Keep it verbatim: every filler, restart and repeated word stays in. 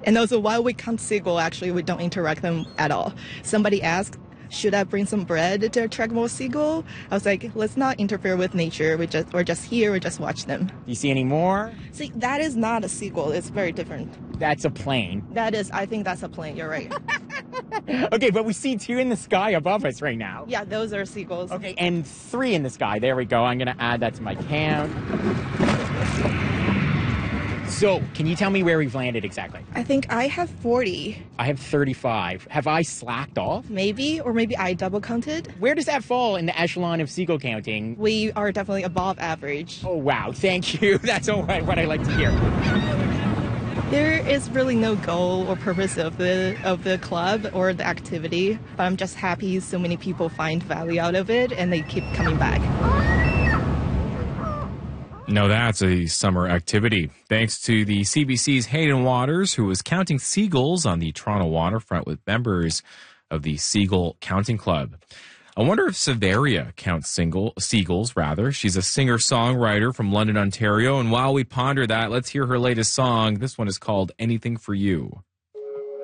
And also, while we count seagull, actually, we don't interact them at all. Somebody asked, should I bring some bread to attract more seagull? I was like, let's not interfere with nature. We just, we're just here. We just watch them. Do you see any more? See, that is not a seagull. It's very different. That's a plane. That is, I think that's a plane. You're right. Okay, but we see two in the sky above us right now. Yeah, those are seagulls. Okay, and three in the sky. There we go. I'm going to add that to my count. So, can you tell me where we've landed exactly? I think I have forty. I have thirty-five. Have I slacked off? Maybe, or maybe I double counted. Where does that fall in the echelon of seagull counting? We are definitely above average. Oh, wow. Thank you. That's all right, what I like to hear. There is really no goal or purpose of the of the club or the activity, but I'm just happy so many people find value out of it and they keep coming back. No, that's a summer activity. Thanks to the C B C's Hayden Waters, who was counting seagulls on the Toronto waterfront with members of the Seagull Counting Club. I wonder if Severia counts single, seagulls, rather. She's a singer-songwriter from London, Ontario. And while we ponder that, let's hear her latest song. This one is called Anything for You.